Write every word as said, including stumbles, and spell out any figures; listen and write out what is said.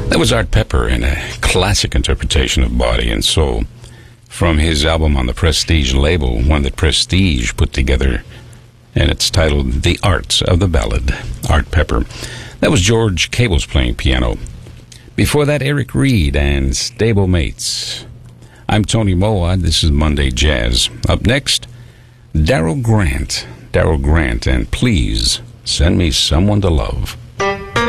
That was Art Pepper in a classic interpretation of Body and Soul from his album on the Prestige label, one that Prestige put together, and it's titled The Arts of the Ballad. Art Pepper. That was George Cables playing piano. Before that, Eric Reed and Stable Mates. I'm Tony Moa. This is Monday Jazz. Up next, Daryl Grant. Daryl Grant, and Please Send Me Someone to Love.